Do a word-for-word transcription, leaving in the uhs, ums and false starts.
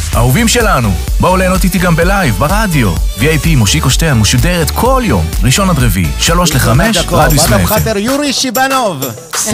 אהובים שלנו, בואו ליהנות איתי גם בלייב, ברדיו. וי איי פי מושיקו שטרן משודרת כל יום, ראשון עד רביעי, שלוש לחמש, רדיו סמאפ. יורי שיבנוב.